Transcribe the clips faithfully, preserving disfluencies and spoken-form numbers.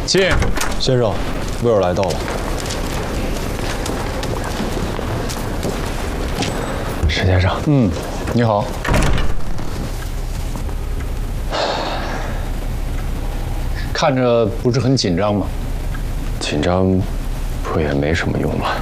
进。 先生，威尔来到了。 石先生， 嗯，你好。看着不是很紧张吗？ 紧张，不也没什么用吗？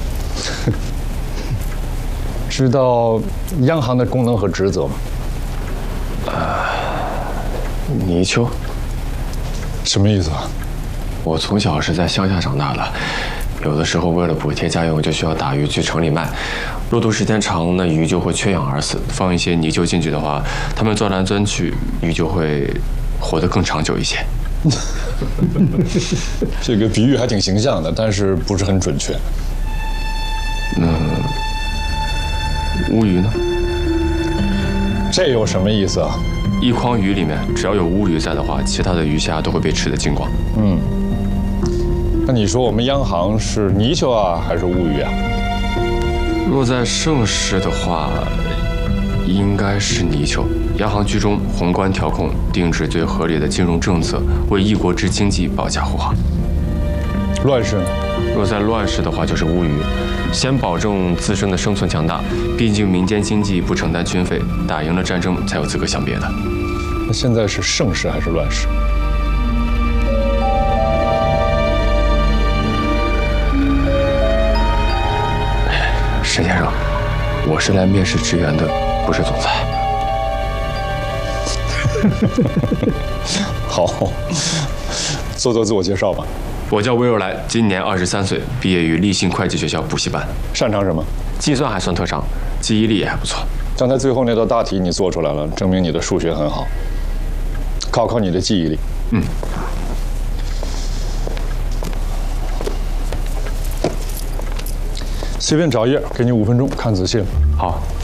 知道央行的功能和职责吗？ 啊，泥鳅。 什么意思啊？ 我从小是在乡下长大的，有的时候为了补贴家用，就需要打鱼去城里卖。肉毒时间长，那鱼就会缺氧而死。放一些泥鳅进去的话，它们钻来钻去，鱼就会活得更长久一些。 这个比喻还挺形象的，但是不是很准确。 那乌鱼呢？ 这有什么意思啊？ 一筐鱼里面只要有乌鱼在的话，其他的鱼虾都会被吃得精光。 嗯，那你说我们央行是泥鳅啊，还是乌鱼啊？ 若在盛世的话，应该是泥鳅。央行居中，宏观调控，定制最合理的金融政策，为一国之经济保驾护航。 乱世呢？ 若在乱世的话，就是乌鱼。先保证自身的生存强大，毕竟民间经济不承担军费，打赢了战争才有资格想别的。 那现在是盛世还是乱世？ 石先生，我是来面试职员的，不是总裁。 好，做做自我介绍吧。 我叫威尔莱，今年二十三岁，毕业于立信会计学校补习班。 擅长什么？ 计算还算特长，记忆力也还不错。 刚才最后那道大题你做出来了，证明你的数学很好。考考你的记忆力。 嗯。 随便找一页，给你五分钟看仔细了。 好。